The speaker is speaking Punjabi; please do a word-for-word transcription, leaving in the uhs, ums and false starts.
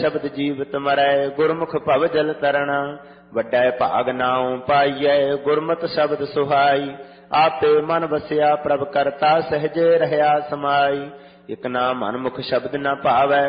ਸ਼ਬਦ ਜੀਵਤ ਮਰੈ ਗੁਰਮੁਖ ਭਵ ਜਲ ਤਰਣਾ। ਵੱਡਾ ਭਾਗ ਨਾਉ ਪਾਈਐ ਗੁਰਮਤਿ ਸ਼ਬਦ ਸੁਹਾਈ। ਆਪੇ ਮਨ ਵਸਿਆ ਪ੍ਰਭ ਕਰਤਾ ਸਹਜੇ ਰਹਿਆ ਸਮਾਈ। ਇਕ ਨਾ ਮਨ ਮੁਖ ਸ਼ਬਦ ਨ ਭਾਵੈ